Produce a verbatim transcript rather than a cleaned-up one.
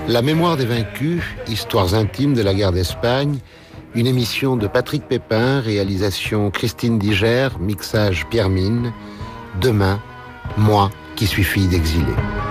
La mémoire des vaincus, histoires intimes de la guerre d'Espagne, une émission de Patrick Pépin, réalisation Christine Diger, mixage Pierre Mine. Demain, moi qui suis fille d'exilé.